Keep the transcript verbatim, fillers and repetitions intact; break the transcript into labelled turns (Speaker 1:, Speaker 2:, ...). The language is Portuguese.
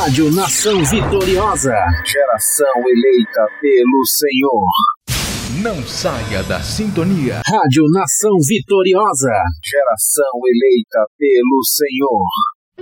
Speaker 1: Rádio Nação Vitoriosa. Geração eleita pelo Senhor.
Speaker 2: Não saia da sintonia.
Speaker 1: Rádio Nação Vitoriosa. Geração eleita pelo Senhor.